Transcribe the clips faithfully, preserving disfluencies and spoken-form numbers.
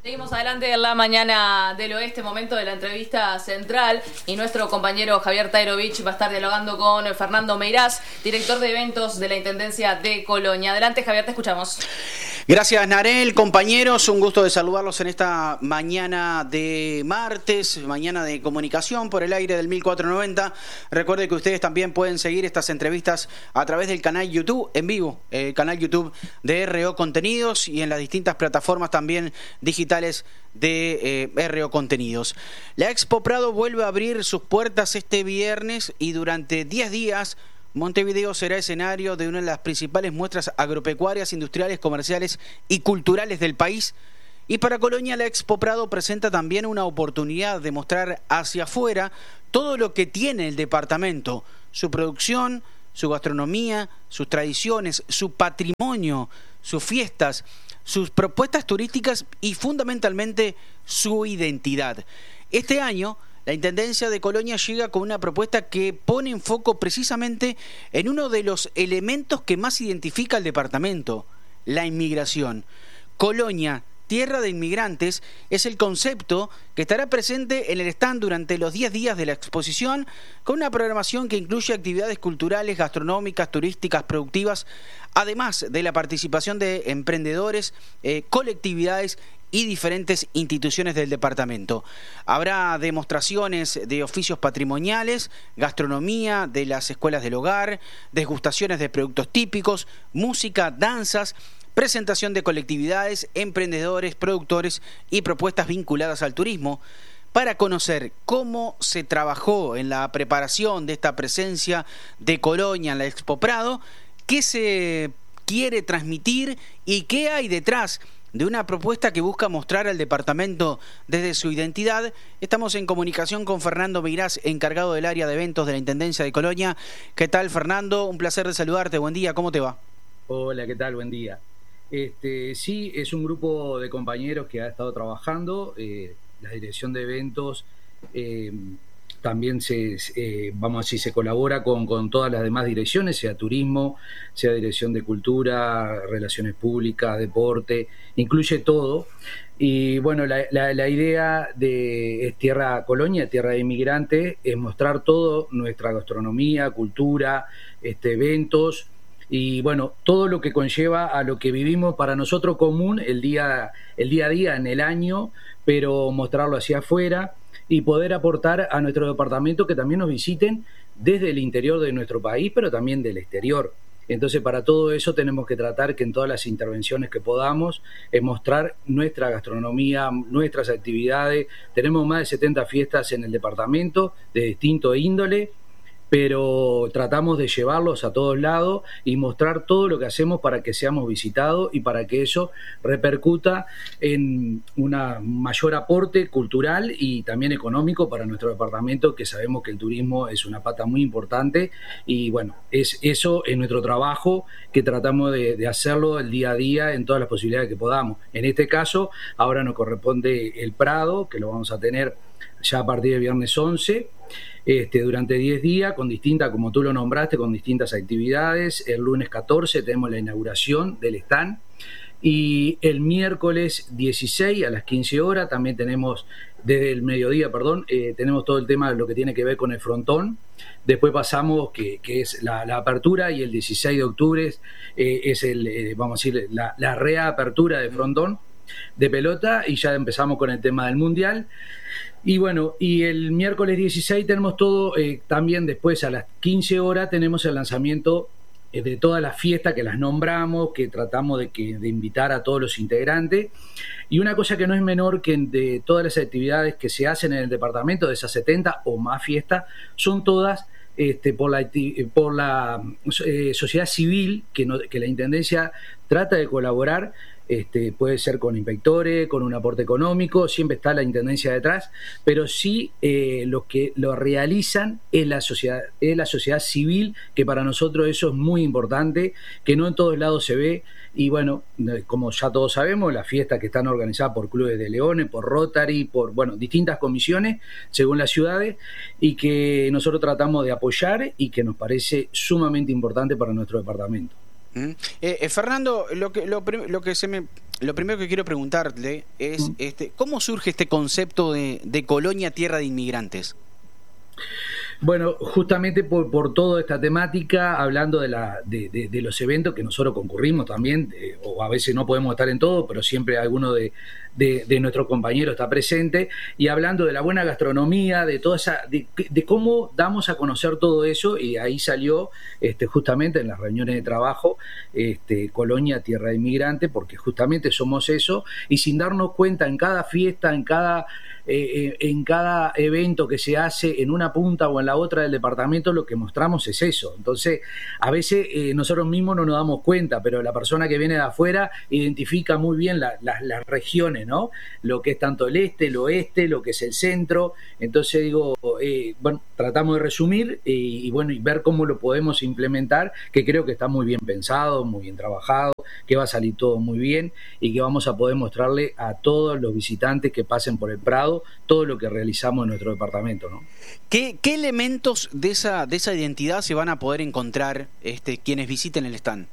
Seguimos adelante en la mañana del oeste, momento de la entrevista central, y nuestro compañero Javier Tairovich va a estar dialogando con Fernando Meirás, director de eventos de la Intendencia de Colonia. Adelante, Javier, te escuchamos. Gracias, Narel, compañeros, un gusto de saludarlos en esta mañana de martes, mañana de comunicación por el aire del mil cuatrocientos noventa. Recuerden que ustedes también pueden seguir estas entrevistas a través del canal YouTube, en vivo, el canal YouTube de R O Contenidos, y en las distintas plataformas también digitales de eh, R O Contenidos. La Expo Prado vuelve a abrir sus puertas este viernes y durante diez días Montevideo será escenario de una de las principales muestras agropecuarias, industriales, comerciales y culturales del país. Y para Colonia, la Expo Prado presenta también una oportunidad de mostrar hacia afuera todo lo que tiene el departamento, su producción, su gastronomía, sus tradiciones, su patrimonio, sus fiestas, sus propuestas turísticas y fundamentalmente su identidad. Este año, la Intendencia de Colonia llega con una propuesta que pone en foco precisamente en uno de los elementos que más identifica al departamento, la inmigración. Colonia, tierra de inmigrantes, es el concepto que estará presente en el stand durante los diez días de la exposición, con una programación que incluye actividades culturales, gastronómicas, turísticas, productivas, además de la participación de emprendedores, eh, colectividades y diferentes instituciones del departamento. Habrá demostraciones de oficios patrimoniales, gastronomía de las escuelas del hogar, degustaciones de productos típicos, música, danzas, presentación de colectividades, emprendedores, productores y propuestas vinculadas al turismo. Para conocer cómo se trabajó en la preparación de esta presencia de Colonia en la Expo Prado, qué se quiere transmitir y qué hay detrás de una propuesta que busca mostrar al departamento desde su identidad, estamos en comunicación con Fernando Meirás, encargado del área de eventos de la Intendencia de Colonia. ¿Qué tal, Fernando? Un placer de saludarte. Buen día, ¿cómo te va? Hola, ¿qué tal? Buen día. Este, sí, es un grupo de compañeros que ha estado trabajando. Eh, la dirección de eventos eh, también se, eh, vamos a decir, se colabora con, con todas las demás direcciones, sea turismo, sea dirección de cultura, relaciones públicas, deporte, incluye todo. Y bueno, la, la, la idea de es Tierra Colonia, Tierra de Inmigrantes, es mostrar todo, nuestra gastronomía, cultura, este, eventos, y bueno, todo lo que conlleva a lo que vivimos para nosotros común el día, el día a día en el año, pero mostrarlo hacia afuera y poder aportar a nuestro departamento que también nos visiten desde el interior de nuestro país, pero también del exterior. Entonces, para todo eso tenemos que tratar que en todas las intervenciones que podamos es mostrar nuestra gastronomía, nuestras actividades. Tenemos más de setenta fiestas en el departamento de distinto índole, pero tratamos de llevarlos a todos lados y mostrar todo lo que hacemos para que seamos visitados y para que eso repercuta en un mayor aporte cultural y también económico para nuestro departamento, que sabemos que el turismo es una pata muy importante y bueno, es eso es nuestro trabajo, que tratamos de, de hacerlo el día a día en todas las posibilidades que podamos. En este caso, ahora nos corresponde el Prado, que lo vamos a tener ya a partir del viernes once, Este, durante diez días, con distintas, como tú lo nombraste, con distintas actividades. El lunes catorce tenemos la inauguración del stand y el miércoles dieciséis a las quince horas también tenemos, desde el mediodía, perdón, eh, tenemos todo el tema de lo que tiene que ver con el frontón. Después pasamos, que, que es la, la apertura, y el dieciséis de octubre eh, es el, eh, vamos a decir, la, la reapertura de frontón de pelota, y ya empezamos con el tema del mundial. Y bueno, y el miércoles dieciséis tenemos todo, eh, también después a las quince horas tenemos el lanzamiento eh, de todas las fiestas que las nombramos, que tratamos de, que, de invitar a todos los integrantes. Y una cosa que no es menor, que de todas las actividades que se hacen en el departamento, de esas setenta o más fiestas, son todas este, por la, por la eh, sociedad civil, que, no, que la Intendencia trata de colaborar. Este, puede ser con inspectores, con un aporte económico, siempre está la Intendencia detrás, pero sí eh, los que lo realizan es la sociedad, es la sociedad civil, que para nosotros eso es muy importante, que no en todos lados se ve. Y bueno, como ya todos sabemos, las fiestas que están organizadas por clubes de leones, por Rotary, por bueno, distintas comisiones según las ciudades, y que nosotros tratamos de apoyar y que nos parece sumamente importante para nuestro departamento. Eh, eh, Fernando, lo que, lo, lo que se me lo primero que quiero preguntarle es, este, ¿cómo surge este concepto de, de Colonia Tierra de Inmigrantes? Bueno, justamente por, por toda esta temática, hablando de, la, de, de, de los eventos que nosotros concurrimos también, eh, o a veces no podemos estar en todo, pero siempre alguno de, de, de nuestros compañeros está presente, y hablando de la buena gastronomía, de toda esa, de, de cómo damos a conocer todo eso, y ahí salió este, justamente en las reuniones de trabajo, este, Colonia Tierra de Inmigrantes, porque justamente somos eso, y sin darnos cuenta en cada fiesta, en cada Eh, en cada evento que se hace en una punta o en la otra del departamento, lo que mostramos es eso. Entonces, a veces eh, nosotros mismos no nos damos cuenta, pero la persona que viene de afuera identifica muy bien la, la, las regiones, ¿no? Lo que es tanto el este, el oeste, lo que es el centro. Entonces, digo, eh, bueno, tratamos de resumir y, y bueno, y ver cómo lo podemos implementar, que creo que está muy bien pensado, muy bien trabajado, que va a salir todo muy bien y que vamos a poder mostrarle a todos los visitantes que pasen por el Prado todo lo que realizamos en nuestro departamento, ¿no? ¿Qué, qué elementos de esa, de esa identidad se van a poder encontrar este, quienes visiten el stand?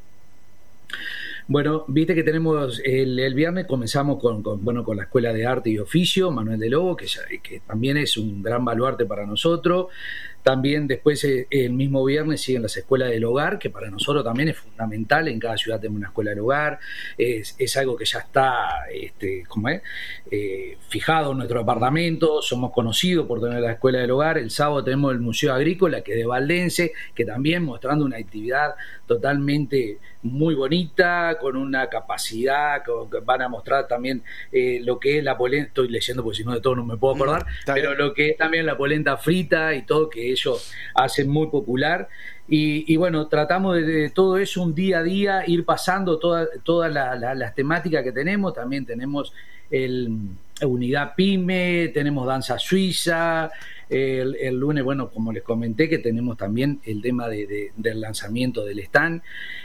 Bueno, viste que tenemos el, el viernes comenzamos con, con bueno con la Escuela de Arte y Oficio Manuel de Lobo, que, ya, que también es un gran baluarte para nosotros. También después el mismo viernes siguen las escuelas del hogar, que para nosotros también es fundamental. En cada ciudad tenemos una escuela del hogar, es, es algo que ya está este, ¿cómo es? Eh, fijado en nuestro departamento, somos conocidos por tener la escuela del hogar. El sábado tenemos el Museo Agrícola, que es de Valdense, que también mostrando una actividad totalmente muy bonita, con una capacidad, con, que van a mostrar también eh, lo que es la polenta, estoy leyendo porque si no de todo no me puedo acordar, mm, pero lo que es también la polenta frita y todo, que ellos hacen muy popular. Y, y bueno, tratamos de, de todo eso un día a día, ir pasando todas toda la, la, las temáticas que tenemos. También tenemos el Unidad Pyme, tenemos danza suiza. El, el lunes, bueno, como les comenté, que tenemos también el tema de, de, del lanzamiento del stand,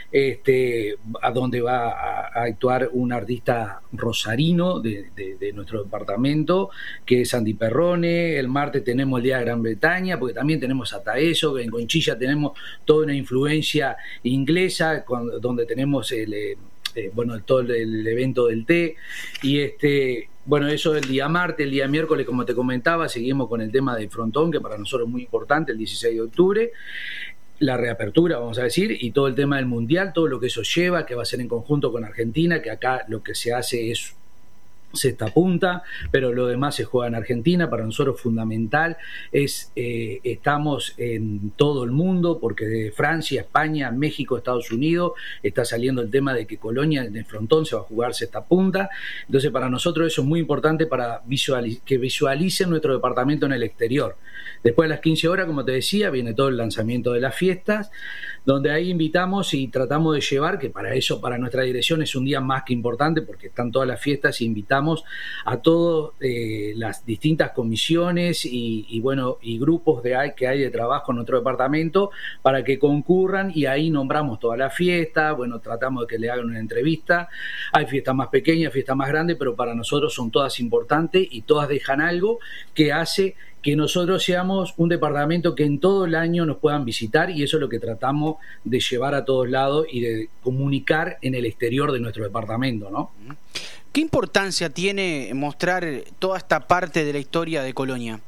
este, a donde va a, a actuar un artista rosarino de, de, de nuestro departamento, que es Andy Perrone. El martes tenemos el Día de Gran Bretaña, porque también tenemos hasta eso, que en Conchilla tenemos toda una influencia inglesa, con, donde tenemos el, eh, bueno, todo el, el evento del té, y este... Bueno, eso el día martes, el día miércoles, como te comentaba, seguimos con el tema del frontón, que para nosotros es muy importante, el dieciséis de octubre, la reapertura, vamos a decir, y todo el tema del Mundial, todo lo que eso lleva, que va a ser en conjunto con Argentina, que acá lo que se hace es sexta punta, pero lo demás se juega en Argentina. Para nosotros fundamental es, eh, estamos en todo el mundo, porque de Francia, España, México, Estados Unidos, está saliendo el tema de que Colonia en el frontón se va a jugar sexta punta. Entonces para nosotros eso es muy importante para visualiz- que visualicen nuestro departamento en el exterior. Después de las quince horas, como te decía, viene todo el lanzamiento de las fiestas, donde ahí invitamos y tratamos de llevar, que para eso, para nuestra dirección es un día más que importante, porque están todas las fiestas, y invitamos a todas eh, las distintas comisiones y, y bueno y grupos de hay, que hay de trabajo en nuestro departamento, para que concurran, y ahí nombramos toda la fiesta. Bueno, tratamos de que le hagan una entrevista. Hay fiestas más pequeñas, fiestas más grandes, pero para nosotros son todas importantes y todas dejan algo que hace que nosotros seamos un departamento que en todo el año nos puedan visitar, y eso es lo que tratamos de llevar a todos lados y de comunicar en el exterior de nuestro departamento, ¿no? ¿Qué importancia tiene mostrar toda esta parte de la historia de Colonia?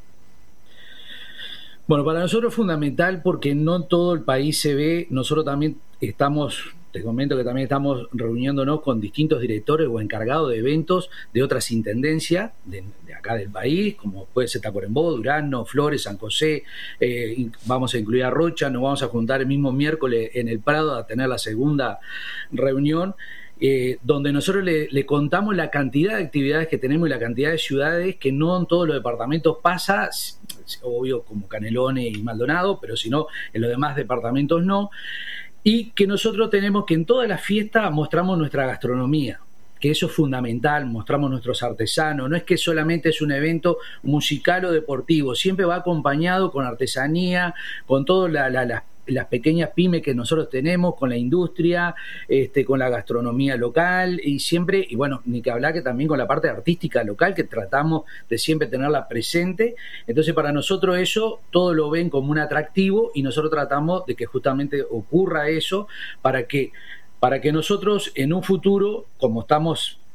Bueno, para nosotros es fundamental, porque no todo el país se ve. Nosotros también estamos, te comento que también estamos reuniéndonos con distintos directores o encargados de eventos de otras intendencias de, de acá del país, como puede ser Tacuarembó, Durazno, Flores, San José. Eh, vamos a incluir a Rocha, nos vamos a juntar el mismo miércoles en el Prado a tener la segunda reunión. Eh, donde nosotros le, le contamos la cantidad de actividades que tenemos y la cantidad de ciudades que no en todos los departamentos pasa, obvio como Canelones y Maldonado, pero si no, en los demás departamentos no, y que nosotros tenemos que en todas las fiestas mostramos nuestra gastronomía, que eso es fundamental, mostramos nuestros artesanos. No es que solamente es un evento musical o deportivo, siempre va acompañado con artesanía, con todas la, la, la, las pequeñas pymes que nosotros tenemos, con la industria, este, con la gastronomía local, y siempre, y bueno, ni que hablar que también con la parte artística local, que tratamos de siempre tenerla presente. Entonces para nosotros eso, todo lo ven como un atractivo, y nosotros tratamos de que justamente ocurra eso, para que para que nosotros en un futuro, como estamos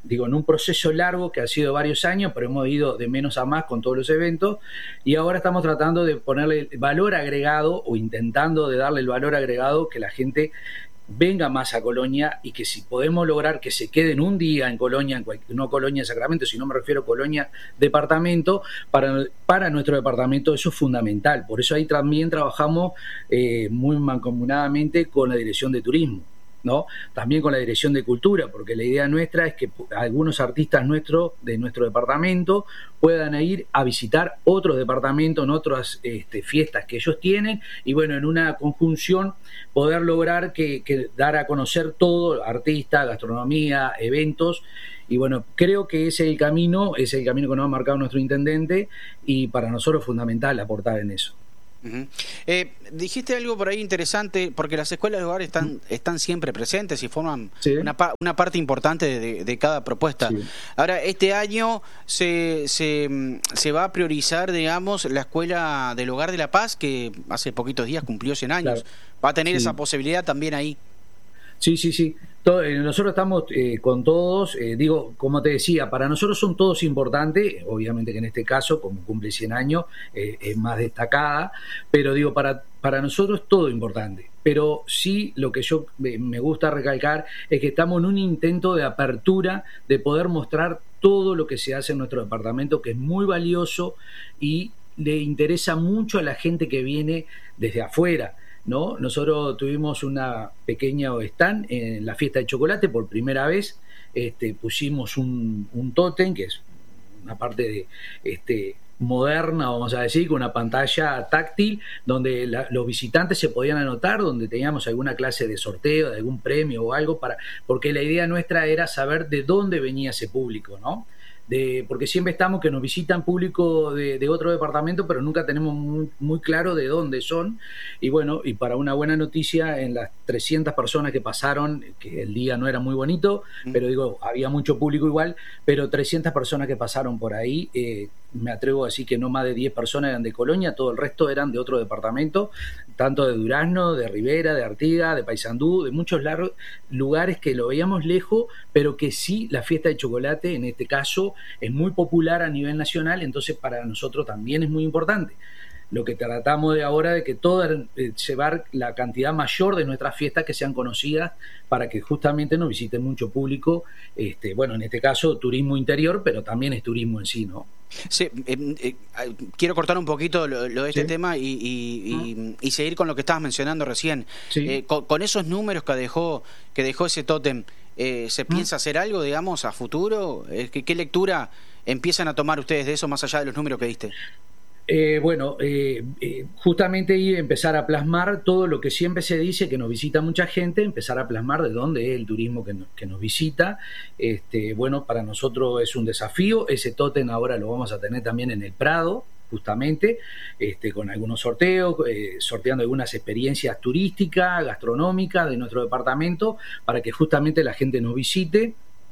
digo, en un proceso largo que ha sido varios años, pero hemos ido de menos a más con todos los eventos, y ahora estamos tratando de ponerle valor agregado o intentando de darle el valor agregado que la gente venga más a Colonia, y que si podemos lograr que se queden un día en Colonia, en cualquier, no Colonia Sacramento, sino me refiero a Colonia departamento, para, para nuestro departamento eso es fundamental. Por eso ahí también trabajamos eh, muy mancomunadamente con la Dirección de Turismo, ¿no? También con la Dirección de Cultura, porque la idea nuestra es que algunos artistas nuestros de nuestro departamento puedan ir a visitar otros departamentos en otras este, fiestas que ellos tienen, y bueno, en una conjunción poder lograr que, que dar a conocer todo, artistas, gastronomía, eventos. Y bueno, creo que ese es el camino, es el camino que nos ha marcado nuestro intendente, y para nosotros es fundamental aportar en eso. Uh-huh. Eh, dijiste algo por ahí interesante, porque las escuelas de hogar están, están siempre presentes y forman sí. una, una parte importante de, de cada propuesta. Sí. Ahora, este año se, se, se va a priorizar, digamos, la Escuela del Hogar de la Paz, que hace poquitos días cumplió cien años. Claro. ¿Va a tener sí. esa posibilidad también ahí? Sí, sí, sí. Todo, eh, nosotros estamos eh, con todos, eh, digo, como te decía, para nosotros son todos importantes, obviamente que en este caso, como cumple cien años, eh, es más destacada, pero digo, para, para nosotros es todo importante. Pero sí, lo que yo eh, me gusta recalcar es que estamos en un intento de apertura, de poder mostrar todo lo que se hace en nuestro departamento, que es muy valioso y le interesa mucho a la gente que viene desde afuera, ¿no? Nosotros tuvimos una pequeña stand en la fiesta de chocolate por primera vez. Este, pusimos un, un tótem, que es una parte de este, moderna, vamos a decir, con una pantalla táctil donde la, los visitantes se podían anotar, donde teníamos alguna clase de sorteo, de algún premio o algo, para, porque la idea nuestra era saber de dónde venía ese público, ¿no? De, porque siempre estamos que nos visitan público de, de otro departamento, pero nunca tenemos muy, muy claro de dónde son. Y bueno, y para una buena noticia, en las trescientas personas que pasaron, que el día no era muy bonito, mm. pero digo, había mucho público igual, pero trescientas personas que pasaron por ahí, eh, me atrevo a decir que no más de diez personas eran de Colonia, todo el resto eran de otro departamento, tanto de Durazno, de Rivera, de Artigas, de Paysandú, de muchos largos lugares que lo veíamos lejos, pero que sí, la fiesta de chocolate en este caso es muy popular a nivel nacional, entonces para nosotros también es muy importante. Lo que tratamos de ahora de que todo eh, llevar la cantidad mayor de nuestras fiestas que sean conocidas, para que justamente nos visite mucho público, este, bueno, en este caso turismo interior, pero también es turismo en sí, ¿no? Sí, eh, eh, quiero cortar un poquito lo, lo de este sí. tema y, y, y, y seguir con lo que estabas mencionando recién. Sí. Eh, con, con esos números que dejó, que dejó ese tótem, eh, ¿se piensa ¿Mm? hacer algo, digamos, a futuro? Eh, ¿qué, ¿Qué lectura empiezan a tomar ustedes de eso, más allá de los números que diste? Eh, bueno, eh, eh, justamente ir a empezar a plasmar todo lo que siempre se dice, que nos visita mucha gente, empezar a plasmar de dónde es el turismo que, no, que nos visita. Este, bueno, para nosotros es un desafío. Ese tótem ahora lo vamos a tener también en el Prado, justamente, este, con algunos sorteos, eh, sorteando algunas experiencias turísticas, gastronómicas de nuestro departamento, para que justamente la gente nos visite.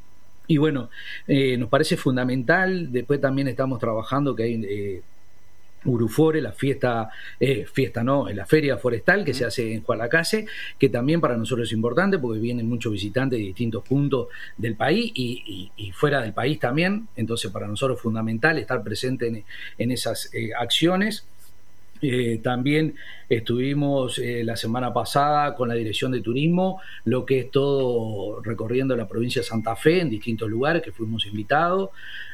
Y bueno, eh, nos parece fundamental. Después también estamos trabajando que hay... Eh, Urufore, la fiesta, eh, fiesta no, la feria forestal que mm. se hace en Jualacase, que también para nosotros es importante porque vienen muchos visitantes de distintos puntos del país y, y, y fuera del país también, entonces para nosotros es fundamental estar presente en, en esas eh, acciones. Eh, también estuvimos eh, la semana pasada con la Dirección de Turismo, lo que es todo recorriendo la provincia de Santa Fe en distintos lugares que fuimos invitados.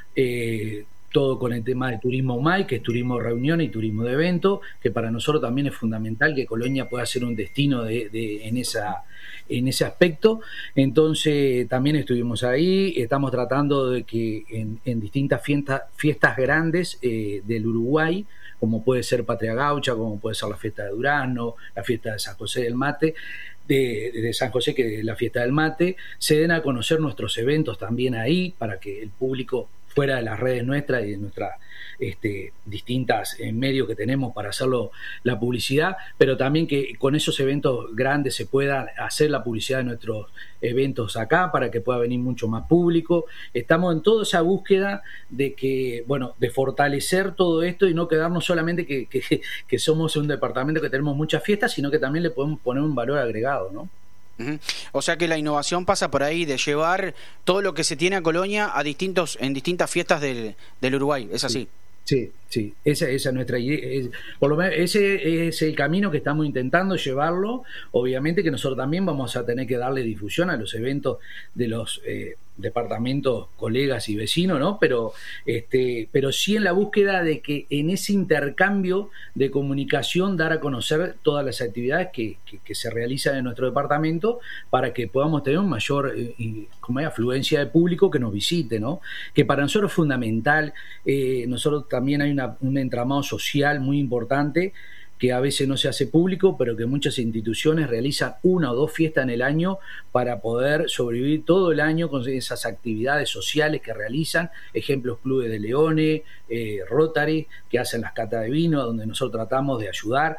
Eh, todo con el tema de turismo M A I, que es turismo de reunión y turismo de evento, que para nosotros también es fundamental que Colonia pueda ser un destino de, de, en, esa, en ese aspecto. Entonces también estuvimos ahí, estamos tratando de que en, en distintas fiestas, fiestas grandes eh, del Uruguay, como puede ser Patria Gaucha, como puede ser la fiesta de Durazno, la fiesta de San José del Mate, de, de San José, que es la fiesta del mate, se den a conocer nuestros eventos también ahí, para que el público fuera de las redes nuestras y de nuestras este, distintas eh, medios que tenemos para hacerlo la publicidad, pero también que con esos eventos grandes se pueda hacer la publicidad de nuestros eventos acá para que pueda venir mucho más público. Estamos en toda esa búsqueda de que, bueno, de fortalecer todo esto y no quedarnos solamente que, que, que somos un departamento que tenemos muchas fiestas, sino que también le podemos poner un valor agregado, ¿no? Uh-huh. O sea que la innovación pasa por ahí, de llevar todo lo que se tiene a Colonia a distintos, en distintas fiestas del, del Uruguay, ¿es así? Sí, sí, esa, esa es nuestra idea. Es, por lo menos ese es el camino que estamos intentando llevarlo. Obviamente que nosotros también vamos a tener que darle difusión a los eventos de los eh, departamentos, colegas y vecinos, ¿no? Pero, este, pero sí en la búsqueda de que en ese intercambio de comunicación dar a conocer todas las actividades que, que, que se realizan en nuestro departamento para que podamos tener una mayor eh, como es, afluencia de público que nos visite, ¿no? Que para nosotros es fundamental. Eh, nosotros también hay una, un entramado social muy importante que a veces no se hace público, pero que muchas instituciones realizan una o dos fiestas en el año para poder sobrevivir todo el año con esas actividades sociales que realizan. Ejemplos, clubes de leones, eh, Rotary, que hacen las catas de vino, donde nosotros tratamos de ayudar,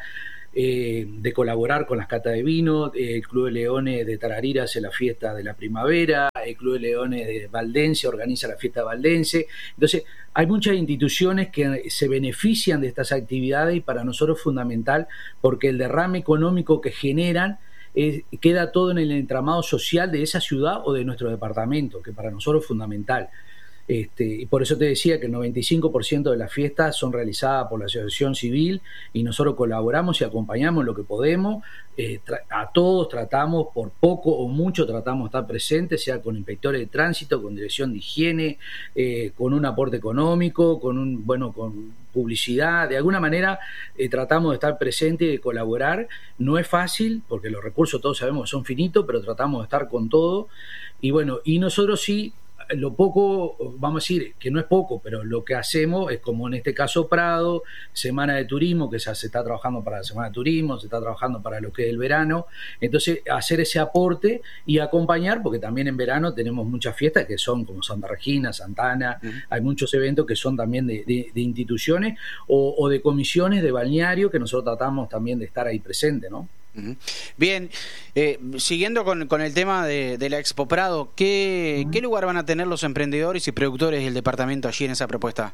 eh, de colaborar con las catas de vino. Eh, el Club de Leones de Tararira hace la fiesta de la primavera, el Club de Leones de Valdense organiza la fiesta Valdense. Entonces, hay muchas instituciones que se benefician de estas actividades y para nosotros es fundamental porque el derrame económico que generan es, queda todo en el entramado social de esa ciudad o de nuestro departamento, que para nosotros es fundamental. Este, y por eso te decía que el noventa y cinco por ciento de las fiestas son realizadas por la asociación civil y nosotros colaboramos y acompañamos lo que podemos. Eh, a todos tratamos, por poco o mucho, tratamos de estar presentes, sea con inspectores de tránsito, con dirección de higiene, eh, con un aporte económico, con un bueno con publicidad. De alguna manera eh, tratamos de estar presentes y de colaborar. No es fácil, porque los recursos todos sabemos que son finitos, pero tratamos de estar con todo. Y bueno, y nosotros sí, lo poco, vamos a decir que no es poco, pero lo que hacemos es como en este caso Prado, Semana de Turismo, que ya se está trabajando para la Semana de Turismo, se está trabajando para lo que es el verano. Entonces, hacer ese aporte y acompañar, porque también en verano tenemos muchas fiestas que son como Santa Regina, Santana, uh-huh. Hay muchos eventos que son también de, de, de instituciones o, o de comisiones de balneario que nosotros tratamos también de estar ahí presente, ¿no? Bien, eh, siguiendo con, con el tema de, de la Expo Prado, ¿qué, ¿qué lugar van a tener los emprendedores y productores del departamento allí en esa propuesta?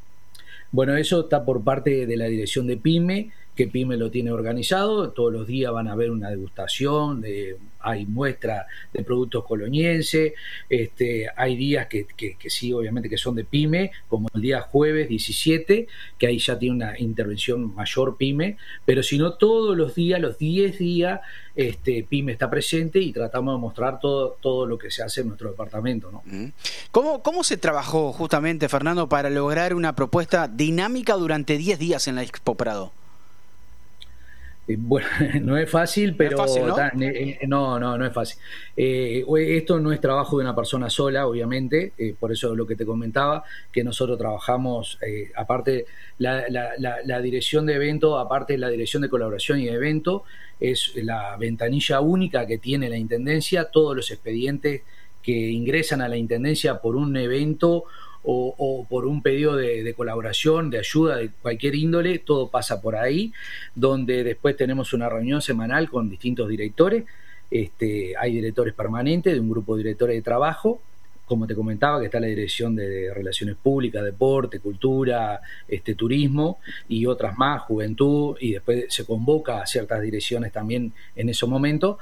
Bueno, eso está por parte de la dirección de PYME, que PYME lo tiene organizado. Todos los días van a haber una degustación, de, hay muestra de productos colonienses, este, hay días que, que, que sí, obviamente que son de PYME, como el día jueves diecisiete, que ahí ya tiene una intervención mayor PYME, pero si no todos los días, los diez días, este, PYME está presente y tratamos de mostrar todo, todo lo que se hace en nuestro departamento, ¿no? ¿Cómo, cómo se trabajó justamente, Fernando, para lograr una propuesta dinámica durante diez días en la Expo Prado? Eh, bueno, no es fácil, pero no, es fácil, ¿no? Tan, eh, no, no, no es fácil. Eh, esto no es trabajo de una persona sola, obviamente, eh, por eso lo que te comentaba, que nosotros trabajamos, eh, aparte la, la, la, la dirección de evento, aparte de la dirección de colaboración y de evento, es la ventanilla única que tiene la Intendencia. Todos los expedientes que ingresan a la Intendencia por un evento O, o por un pedido de, de colaboración, de ayuda de cualquier índole, todo pasa por ahí, donde después tenemos una reunión semanal con distintos directores. Este, hay directores permanentes de un grupo de directores de trabajo, como te comentaba, que está la dirección de Relaciones Públicas, Deporte, Cultura, este, Turismo y otras más, Juventud, y después se convoca a ciertas direcciones también en esos momentos.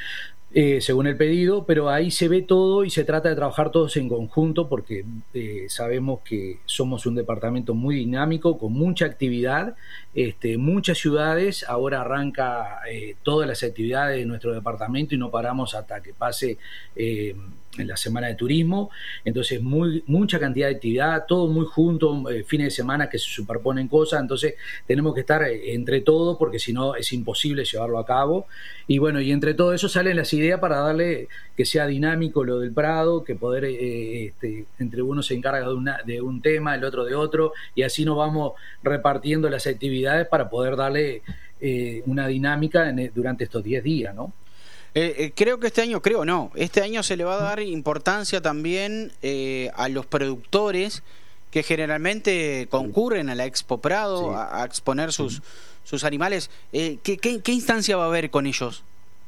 Eh, según el pedido, pero ahí se ve todo y se trata de trabajar todos en conjunto porque eh, sabemos que somos un departamento muy dinámico, con mucha actividad, este, muchas ciudades. Ahora arranca eh, todas las actividades de nuestro departamento y no paramos hasta que pase eh, en la Semana de Turismo. Entonces muy, mucha cantidad de actividad, todo muy junto, eh, fines de semana que se superponen cosas. Entonces tenemos que estar eh, entre todos porque si no es imposible llevarlo a cabo. Y bueno, y entre todo eso salen las ideas para darle que sea dinámico lo del Prado, que poder eh, este, entre uno se encarga de, una, de un tema, el otro de otro, y así nos vamos repartiendo las actividades para poder darle eh, una dinámica en, durante estos diez días, ¿no? Eh, eh, creo que este año, creo no, este año se le va a dar importancia también eh, a los productores que generalmente concurren a la Expo Prado, sí. a, a exponer sus, sí. sus animales. Eh, ¿qué, qué, ¿Qué instancia va a haber con ellos?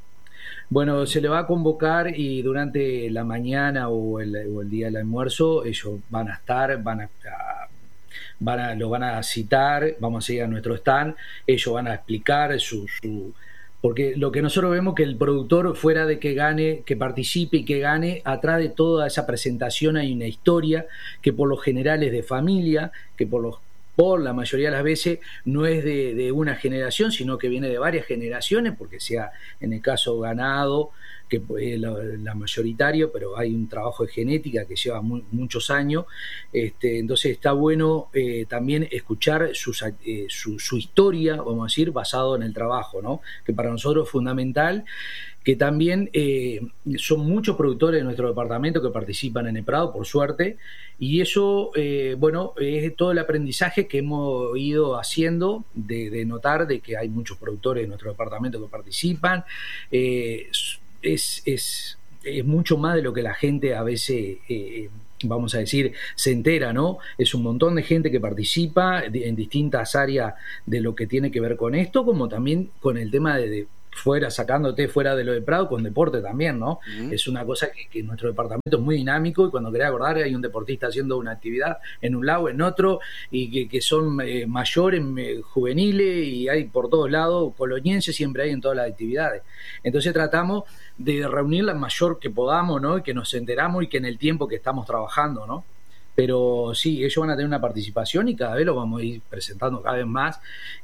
Bueno, se le va a convocar y durante la mañana o el, o el día del almuerzo ellos van a estar, van a, a, van a lo van a citar, vamos a ir a nuestro stand, ellos van a explicar su... su Porque lo que nosotros vemos que el productor, fuera de que gane, que participe y que gane, atrás de toda esa presentación hay una historia que por lo general es de familia, que por los por la mayoría de las veces no es de, de una generación, sino que viene de varias generaciones, porque sea en el caso ganado, que es la, la mayoritario, pero hay un trabajo de genética que lleva mu muchos años. Este, entonces está bueno eh, también escuchar sus, eh, su, su historia, vamos a decir, basado en el trabajo, ¿no? Que para nosotros es fundamental, que también eh, son muchos productores de nuestro departamento que participan en el Prado, por suerte, y eso, eh, bueno, es todo el aprendizaje que hemos ido haciendo, de, de notar de que hay muchos productores de nuestro departamento que participan. eh, es, es, es mucho más de lo que la gente a veces... Eh, vamos a decir, se entera, ¿no? Es un montón de gente que participa en distintas áreas de lo que tiene que ver con esto, como también con el tema de, de fuera, sacándote fuera de lo de Prado, con deporte también, ¿no? Uh-huh. Es una cosa que, que nuestro departamento es muy dinámico, y cuando querés acordar hay un deportista haciendo una actividad en un lado, en otro, y que, que son eh, mayores, eh, juveniles, y hay por todos lados, coloñenses siempre hay en todas las actividades. Entonces tratamos de reunir la mayor que podamos, ¿no? Y que nos enteramos y que en el tiempo que estamos trabajando, ¿no? Pero sí, ellos van a tener una participación y cada vez lo vamos a ir presentando cada vez más,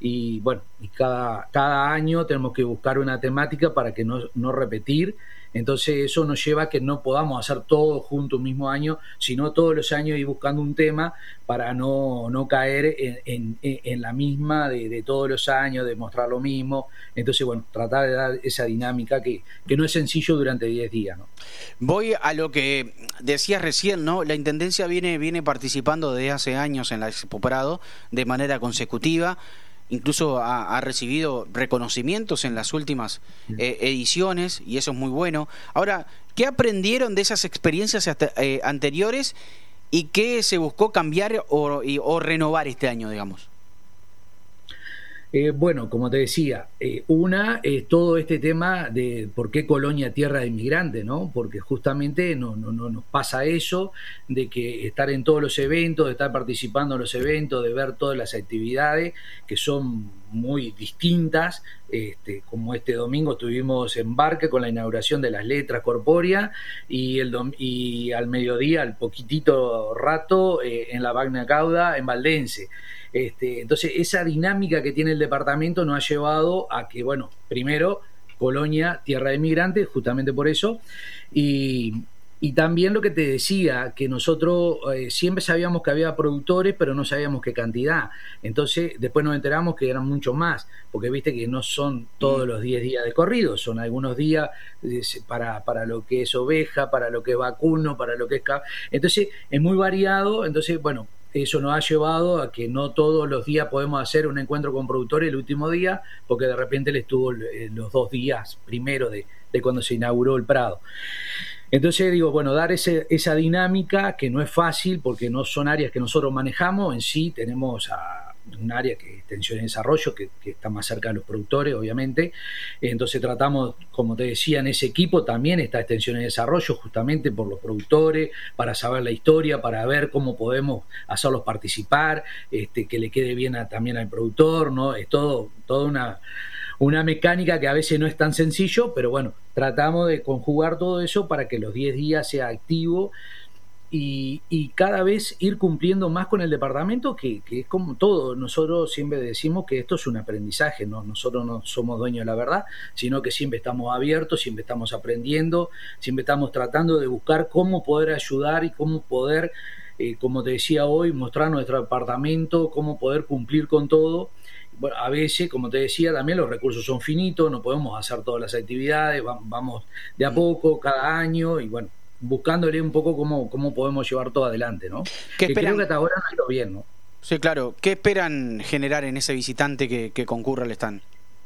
y bueno, y cada, cada año tenemos que buscar una temática para que no, no repetir. Entonces eso nos lleva a que no podamos hacer todo junto un mismo año, sino todos los años ir buscando un tema para no, no caer en, en, en la misma de, de todos los años, de mostrar lo mismo. Entonces, bueno, tratar de dar esa dinámica que, que no es sencillo durante diez días, ¿no? Voy a lo que decías recién, ¿no? La Intendencia viene, viene participando desde hace años en la Expo Prado de manera consecutiva. Incluso ha, ha recibido reconocimientos en las últimas eh, ediciones, y eso es muy bueno. Ahora, ¿qué aprendieron de esas experiencias hasta, eh, anteriores, y qué se buscó cambiar o, y, o renovar este año, digamos? Eh, bueno, como te decía, eh, una es todo este tema de por qué Colonia tierra de inmigrantes, ¿no? Porque justamente no, no, no nos pasa eso, de que estar en todos los eventos, de estar participando en los eventos, de ver todas las actividades que son muy distintas, este, como este domingo estuvimos en Barque con la inauguración de las letras corpóreas, y, el dom y al mediodía, al poquitito rato, eh, en la Magna Cauda en Valdense. Este, entonces esa dinámica que tiene el departamento nos ha llevado a que, bueno, primero Colonia, tierra de migrantes, justamente por eso, y, y también lo que te decía, que nosotros eh, siempre sabíamos que había productores, pero no sabíamos qué cantidad. Entonces después nos enteramos que eran mucho más, porque viste que no son todos los diez días de corrido, son algunos días eh, para, para lo que es oveja, para lo que es vacuno, para lo que es... Entonces es muy variado. Entonces, bueno, eso nos ha llevado a que no todos los días podemos hacer un encuentro con productores el último día, porque de repente les estuvo los dos días primero de, de cuando se inauguró el Prado. Entonces digo, bueno, dar ese, esa dinámica, que no es fácil porque no son áreas que nosotros manejamos. En sí tenemos a un área que es extensión y desarrollo, que, que está más cerca de los productores, obviamente. Entonces tratamos, como te decía, en ese equipo también está extensión y desarrollo, justamente por los productores, para saber la historia, para ver cómo podemos hacerlos participar, este, que le quede bien a, también al productor, ¿no? Es todo, toda una... una mecánica que a veces no es tan sencillo, pero bueno, tratamos de conjugar todo eso para que los diez días sea activo, y, y cada vez ir cumpliendo más con el departamento, que, que es como todo. Nosotros siempre decimos que esto es un aprendizaje, ¿no? Nosotros no somos dueños de la verdad, sino que siempre estamos abiertos, siempre estamos aprendiendo, siempre estamos tratando de buscar cómo poder ayudar y cómo poder, eh, como te decía hoy, mostrar nuestro departamento, cómo poder cumplir con todo. Bueno, a veces, como te decía, también los recursos son finitos, no podemos hacer todas las actividades, vamos de a poco, cada año, y bueno, buscándole un poco cómo, cómo podemos llevar todo adelante, ¿no? ¿Qué esperan? Que creo que hasta ahora no ha ido bien, ¿no? Sí, claro. ¿Qué esperan generar en ese visitante que, que concurra al stand?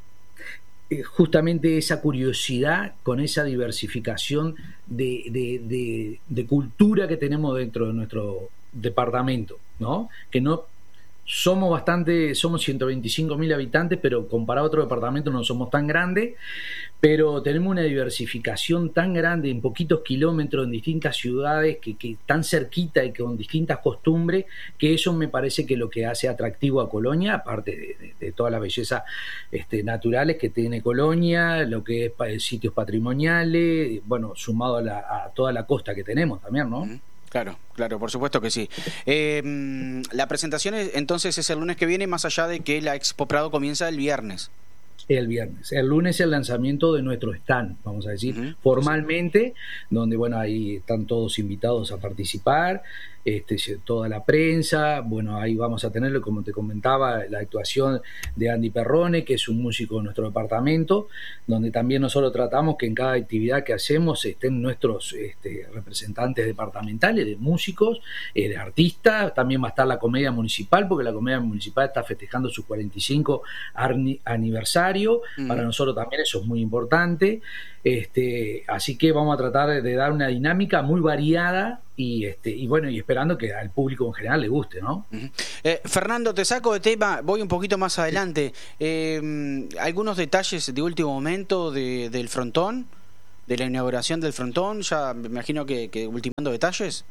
Eh, justamente esa curiosidad con esa diversificación de, de, de, de cultura que tenemos dentro de nuestro departamento, ¿no? Que no... somos bastante, somos ciento veinticinco mil habitantes, pero comparado a otros departamentos no somos tan grandes, pero tenemos una diversificación tan grande en poquitos kilómetros, en distintas ciudades, que, que tan cerquita y con distintas costumbres, que eso me parece que lo que hace atractivo a Colonia, aparte de, de, de toda la belleza este, naturales que tiene Colonia, lo que es sitios patrimoniales, bueno, sumado a, la, a toda la costa que tenemos también, ¿no? Uh-huh. Claro, claro, por supuesto que sí. Eh, la presentación es, entonces es el lunes que viene, más allá de que la Expo Prado comienza el viernes. El viernes. El lunes es el lanzamiento de nuestro stand, vamos a decir, uh-huh. formalmente, donde bueno, ahí están todos invitados a participar, este, toda la prensa, bueno, ahí vamos a tener, como te comentaba, la actuación de Andy Perrone, que es un músico de nuestro departamento, donde también nosotros tratamos que en cada actividad que hacemos estén nuestros este, representantes departamentales, de músicos, eh, de artistas, también va a estar la Comedia Municipal, porque la Comedia Municipal está festejando su cuarenta y cinco aniversario, mm. para nosotros también eso es muy importante, este, así que vamos a tratar de, de dar una dinámica muy variada y este y bueno, y esperando que al público en general le guste, ¿no? Uh-huh. eh, Fernando, te saco de tema, voy un poquito más adelante. Eh, algunos detalles de último momento de, del frontón, de la inauguración del frontón, ya me imagino que, que ultimando detalles.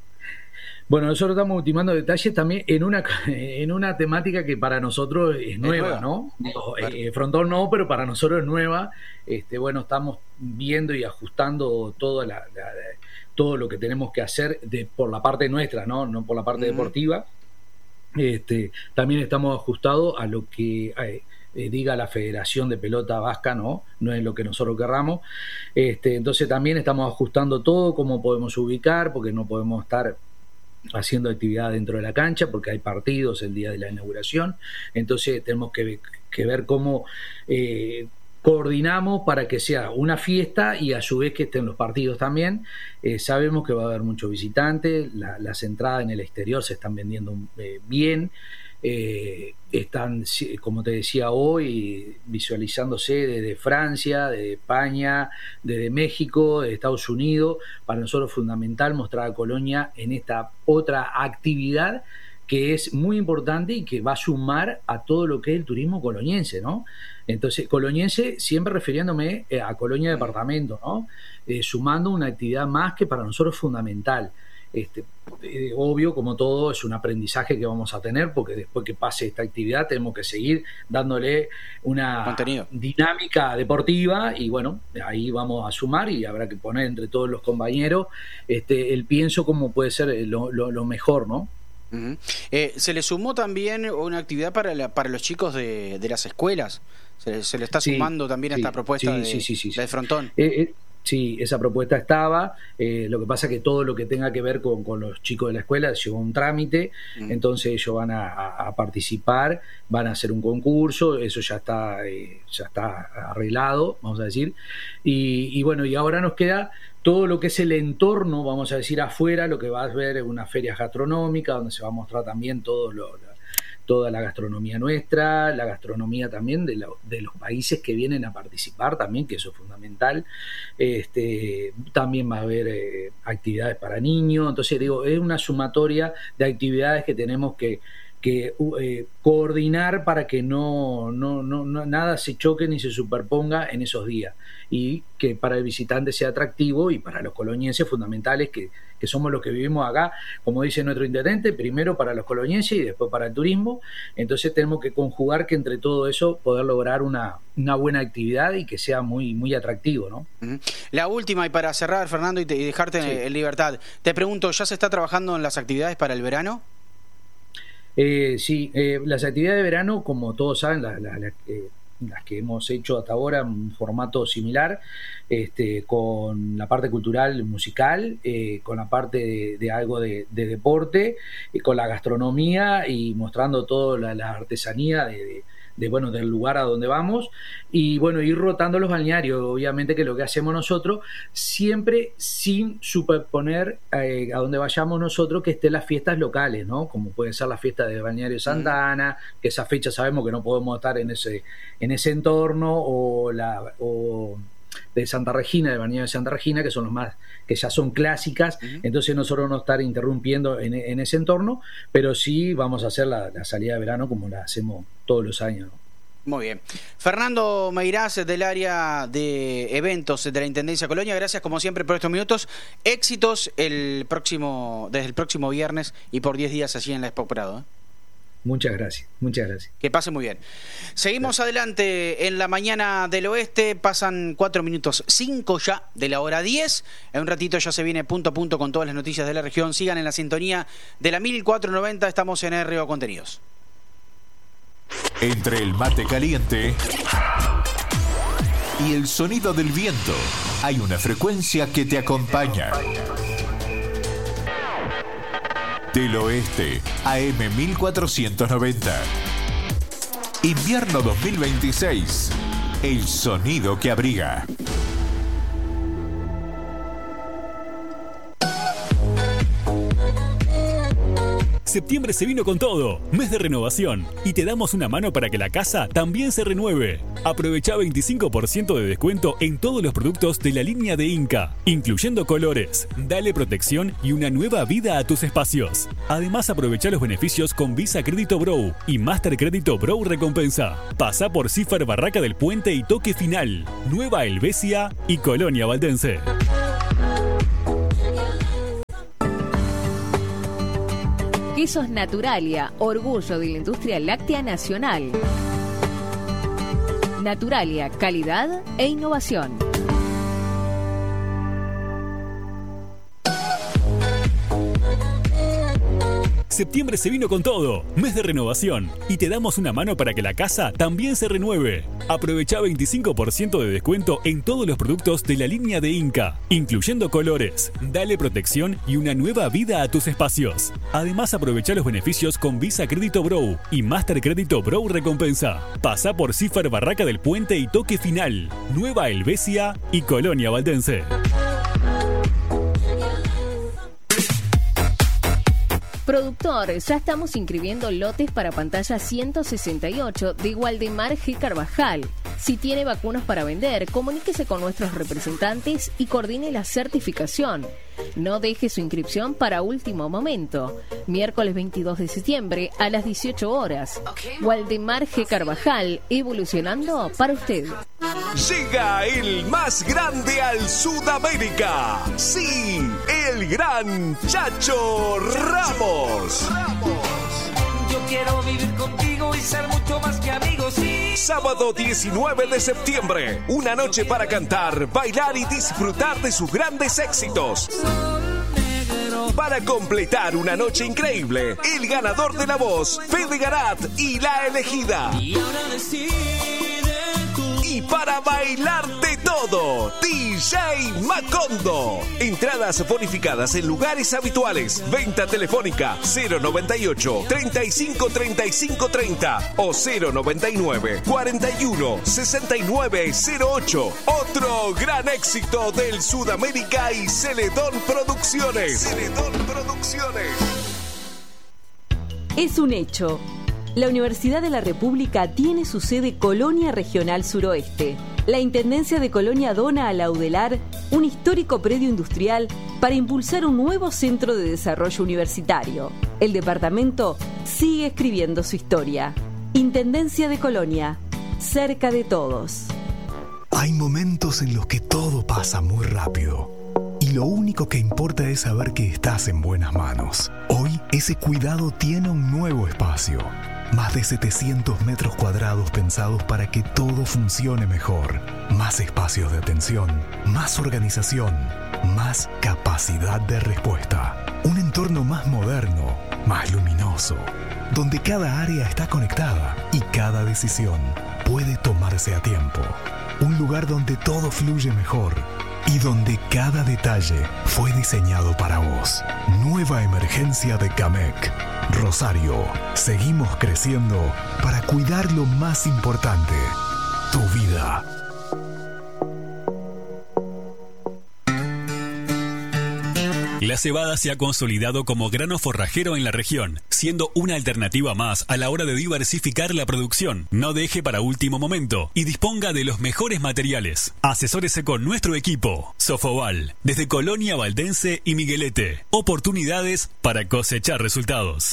Bueno, nosotros estamos ultimando detalles también en una en una temática que para nosotros es nueva, es nueva. ¿no? no claro. eh, frontón no, pero para nosotros es nueva. Este, bueno, estamos viendo y ajustando toda la, la, la, todo lo que tenemos que hacer de, por la parte nuestra, no, no por la parte uh-huh. deportiva. Este, también estamos ajustados a lo que eh, eh, diga la Federación de Pelota Vasca, no, no es lo que nosotros querramos. Este, entonces también estamos ajustando todo, cómo podemos ubicar, porque no podemos estar haciendo actividad dentro de la cancha porque hay partidos el día de la inauguración, entonces tenemos que, que ver cómo eh, coordinamos para que sea una fiesta y a su vez que estén los partidos también. Eh, sabemos que va a haber muchos visitantes, la, las entradas en el exterior se están vendiendo eh, bien, eh, están, como te decía hoy, visualizándose desde Francia, desde España, desde México, de Estados Unidos. Para nosotros es fundamental mostrar a Colonia en esta otra actividad que es muy importante y que va a sumar a todo lo que es el turismo coloniense, ¿no? Entonces, coloniense siempre refiriéndome a Colonia Departamento, ¿no? Eh, sumando una actividad más que para nosotros es fundamental. Este, eh, obvio, como todo, es un aprendizaje que vamos a tener porque después que pase esta actividad tenemos que seguir dándole una contenido, dinámica deportiva y bueno, ahí vamos a sumar y habrá que poner entre todos los compañeros este, el pienso como puede ser lo, lo, lo mejor, ¿no? Uh-huh. Eh, se le sumó también una actividad para, la, para los chicos de, de las escuelas, se, se le está sumando sí, también a sí, esta propuesta sí, de, sí, sí, sí, sí. de frontón. Eh, eh, Sí, esa propuesta estaba, eh, lo que pasa es que todo lo que tenga que ver con, con los chicos de la escuela lleva un trámite, mm. entonces ellos van a, a, a participar, van a hacer un concurso, eso ya está, eh, ya está arreglado, vamos a decir, y, y bueno, y ahora nos queda todo lo que es el entorno, vamos a decir afuera, lo que va a ver es una feria gastronómica, donde se va a mostrar también todo lo, lo toda la gastronomía nuestra, la gastronomía también de, lo, de los países que vienen a participar también, que eso es fundamental. Este, también va a haber eh, actividades para niños, entonces digo, es una sumatoria de actividades que tenemos que, que eh, coordinar para que no, no, no, no nada se choque ni se superponga en esos días y que para el visitante sea atractivo y para los colonienses fundamentales que, que somos los que vivimos acá, como dice nuestro intendente, primero para los colonienses y después para el turismo, entonces tenemos que conjugar que entre todo eso poder lograr una, una buena actividad y que sea muy, muy atractivo, ¿no? Uh-huh. La última y para cerrar, Fernando, y, te, y dejarte sí. en libertad, te pregunto, ¿ya se está trabajando en las actividades para el verano? Eh, sí, eh, las actividades de verano, como todos saben, las la, la, eh, las que hemos hecho hasta ahora en un formato similar, este, con la parte cultural musical, eh, con la parte de, de algo de, de deporte, eh, con la gastronomía y mostrando toda la, la artesanía de, de de bueno del lugar a donde vamos y bueno ir rotando los balnearios, obviamente que lo que hacemos nosotros siempre sin superponer eh, a donde vayamos nosotros que estén las fiestas locales, ¿no? Como puede ser la fiesta de Balneario Santa Ana, mm. que esa fecha sabemos que no podemos estar en ese en ese entorno o la o de Santa Regina, del balneario de Santa Regina, que son los más, que ya son clásicas, uh-huh. Entonces nosotros no estar interrumpiendo en, en ese entorno, pero sí vamos a hacer la, la salida de verano como la hacemos todos los años, ¿no? Muy bien. Fernando Meirás, del área de eventos de la Intendencia Colonia, gracias como siempre por estos minutos. Éxitos el próximo, desde el próximo viernes y por diez días allí en la Expo Prado, ¿eh? Muchas gracias, muchas gracias. Que pase muy bien. Seguimos gracias. Adelante en la mañana del oeste. Pasan cuatro minutos cinco ya de la hora diez. En un ratito ya se viene punto a punto con todas las noticias de la región. Sigan en la sintonía de la mil cuatrocientos noventa. Estamos en R O Contenidos. Entre el mate caliente y el sonido del viento hay una frecuencia que te acompaña. Del Oeste, A M mil cuatrocientos noventa. Invierno dos mil veintiséis. El sonido que abriga. Septiembre se vino con todo, mes de renovación, y te damos una mano para que la casa también se renueve. Aprovecha veinticinco por ciento de descuento en todos los productos de la línea de Inca, incluyendo colores. Dale protección y una nueva vida a tus espacios. Además, aprovecha los beneficios con Visa Crédito Bro y Master Crédito Bro Recompensa. Pasa por Cífer Barraca del Puente y Toque Final, Nueva Helvecia y Colonia Valdense. Quesos Naturalia, orgullo de la industria láctea nacional. Naturalia, calidad e innovación. Septiembre se vino con todo, mes de renovación, y te damos una mano para que la casa también se renueve. Aprovecha veinticinco por ciento de descuento en todos los productos de la línea de Inca, incluyendo colores. Dale protección y una nueva vida a tus espacios. Además, aprovecha los beneficios con Visa Crédito Bro y Master Crédito Bro Recompensa. Pasa por Cífer Barraca del Puente y Toque Final, Nueva Helvecia y Colonia Valdense. Productor, ya estamos inscribiendo lotes para pantalla ciento sesenta y ocho de Waldemar G. Carvajal. Si tiene vacunas para vender, comuníquese con nuestros representantes y coordine la certificación. No deje su inscripción para último momento. Miércoles veintidós de septiembre a las dieciocho horas. Waldemar G. Carvajal, evolucionando para usted. Llega el más grande al Sudamérica. Sí, el gran Chacho Ramos. Yo quiero vivir contigo y ser mucho más que amigos, sí. Sábado diecinueve de septiembre, una noche para cantar, bailar y disfrutar de sus grandes éxitos. Para completar una noche increíble, el ganador de La Voz, Fede Garat y La Elegida. Y ahora decide tú. Y para bailar de todo, D J Macondo. Entradas bonificadas en lugares habituales. Venta telefónica cero noventa y ocho, treinta y cinco, treinta y cinco, treinta o cero noventa y nueve, cuarenta y uno, sesenta y nueve, cero ocho. Otro gran éxito del Sudamérica y Celedón Producciones. Celedón Producciones. Es un hecho. La Universidad de la República tiene su sede Colonia Regional Suroeste. La Intendencia de Colonia dona a la UDELAR un histórico predio industrial para impulsar un nuevo centro de desarrollo universitario. El departamento sigue escribiendo su historia. Intendencia de Colonia, cerca de todos. Hay momentos en los que todo pasa muy rápido. Y lo único que importa es saber que estás en buenas manos. Hoy, ese cuidado tiene un nuevo espacio. Más de setecientos metros cuadrados pensados para que todo funcione mejor. Más espacios de atención, más organización, más capacidad de respuesta. Un entorno más moderno, más luminoso, donde cada área está conectada y cada decisión puede tomarse a tiempo. Un lugar donde todo fluye mejor y donde cada detalle fue diseñado para vos. Nueva emergencia de Camec. Rosario, seguimos creciendo para cuidar lo más importante, tu vida. La cebada se ha consolidado como grano forrajero en la región, siendo una alternativa más a la hora de diversificar la producción. No deje para último momento y disponga de los mejores materiales. Asesórese con nuestro equipo. Sofoval, desde Colonia Valdense y Miguelete. Oportunidades para cosechar resultados.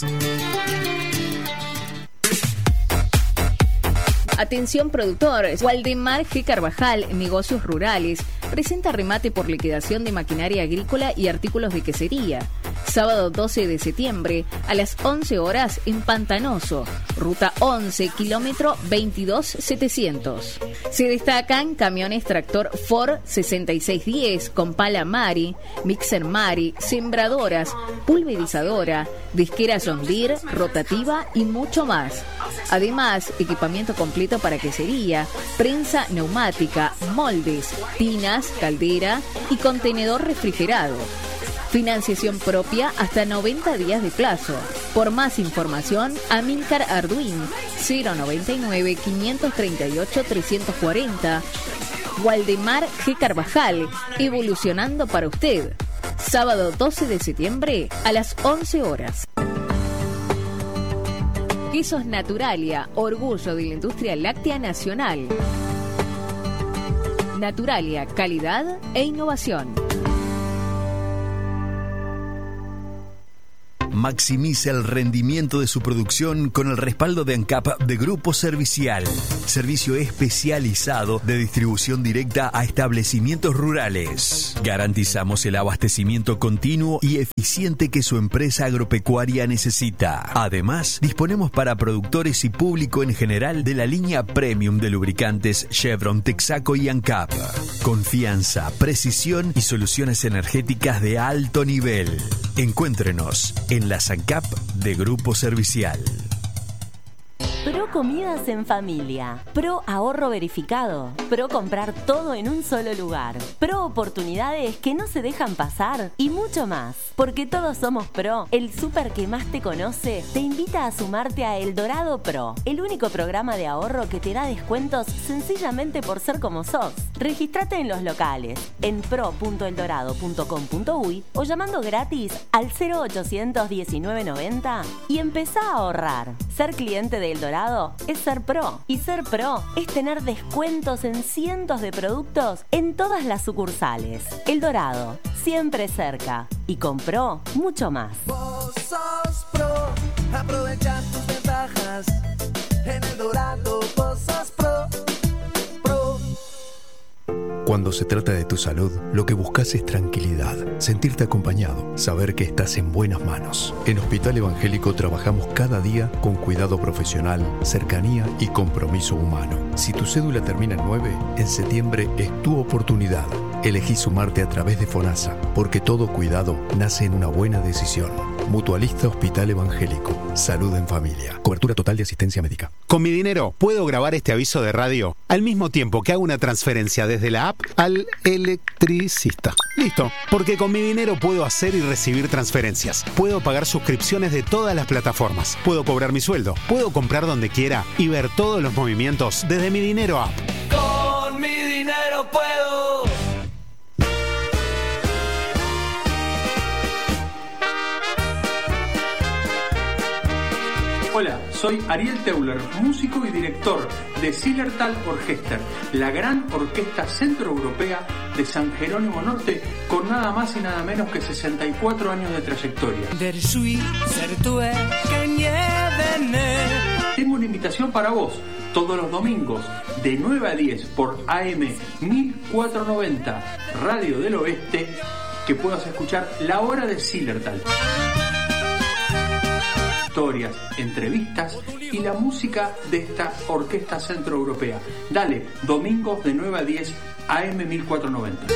Atención productores, Waldemar G. Carvajal, Negocios Rurales, presenta remate por liquidación de maquinaria agrícola y artículos de quesería. Sábado doce de septiembre a las once horas en Pantanoso, ruta once, kilómetro veintidós mil setecientos. Se destacan camiones tractor Ford sesenta y seis diez con pala Mari, mixer Mari, sembradoras, pulverizadora, disquera John Deere, rotativa y mucho más. Además, equipamiento completo para quesería, prensa neumática, moldes, tinas, caldera y contenedor refrigerado. Financiación propia hasta noventa días de plazo. Por más información, Amílcar Arduin, cero noventa y nueve, quinientos treinta y ocho, trescientos cuarenta. Waldemar G. Carvajal, evolucionando para usted. Sábado doce de septiembre a las once horas. Quesos Naturalia, orgullo de la industria láctea nacional. Naturalia, calidad e innovación. Maximiza el rendimiento de su producción con el respaldo de ANCAP de Grupo Servicial. Servicio especializado de distribución directa a establecimientos rurales. Garantizamos el abastecimiento continuo y eficiente que su empresa agropecuaria necesita. Además, disponemos para productores y público en general de la línea premium de lubricantes Chevron, Texaco y ANCAP. Confianza, precisión y soluciones energéticas de alto nivel. Encuéntrenos en la ANCAP de Grupo Servicial. Pro Comidas en Familia, Pro Ahorro Verificado, Pro Comprar todo en un solo lugar, Pro Oportunidades que no se dejan pasar y mucho más. Porque todos somos Pro, el súper que más te conoce te invita a sumarte a El Dorado Pro, el único programa de ahorro que te da descuentos sencillamente por ser como sos. Regístrate en los locales, en pro punto el dorado punto com punto uy o llamando gratis al cero ochocientos diecinueve noventa y empezá a ahorrar. Ser cliente de El Dorado es ser Pro. Y ser Pro es tener descuentos en cientos de productos en todas las sucursales. El Dorado, siempre cerca. Y con Pro, mucho más. Vos sos Pro, aprovecha tus ventajas. En El Dorado, vos sos Pro. Pro. Cuando se trata de tu salud, lo que buscas es tranquilidad, sentirte acompañado, saber que estás en buenas manos. En Hospital Evangélico trabajamos cada día con cuidado profesional, cercanía y compromiso humano. Si tu cédula termina en nueve, en septiembre es tu oportunidad. Elegí sumarte a través de FONASA, porque todo cuidado nace en una buena decisión. Mutualista Hospital Evangélico. Salud en familia. Cobertura total de asistencia médica. Con mi dinero puedo grabar este aviso de radio al mismo tiempo que hago una transferencia desde la app al electricista. Listo, porque con mi dinero puedo hacer y recibir transferencias. Puedo pagar suscripciones de todas las plataformas. Puedo cobrar mi sueldo. Puedo comprar donde quiera y ver todos los movimientos desde mi dinero app. Con mi dinero puedo. Hola, soy Ariel Teuler, músico y director de Zillertal Orchester, la gran orquesta centroeuropea de San Jerónimo Norte, con nada más y nada menos que sesenta y cuatro años de trayectoria. Tengo una invitación para vos, todos los domingos, de nueve a diez, por A M mil cuatrocientos noventa, Radio del Oeste, que puedas escuchar La Hora de Zillertal. Historias, entrevistas y la música de esta orquesta centroeuropea. Dale, domingos de nueve a diez, A M mil cuatrocientos noventa.